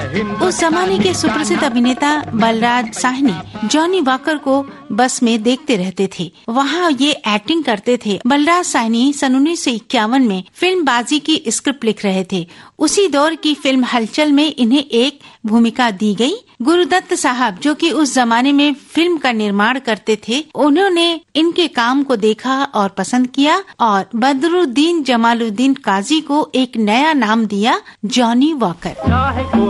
उस जमाने के सुप्रसिद्ध अभिनेता बलराज साहनी जॉनी वॉकर को बस में देखते रहते थे। वहाँ ये एक्टिंग करते थे। बलराज साहनी सन 1951 में फिल्म बाजी की स्क्रिप्ट लिख रहे थे। उसी दौर की फिल्म हलचल में इन्हें एक भूमिका दी गई। गुरुदत्त साहब, जो कि उस जमाने में फिल्म का निर्माण करते थे, उन्होंने इनके काम को देखा और पसंद किया और बदरुद्दीन जमालुद्दीन काजी को एक नया नाम दिया, जॉनी वॉकर।